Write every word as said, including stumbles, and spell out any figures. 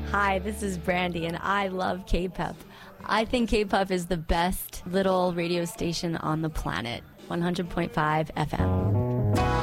Hi, this is Brandy, and I love K-P E P. I think K-P E P is the best little radio station on the planet. one hundred point five F M.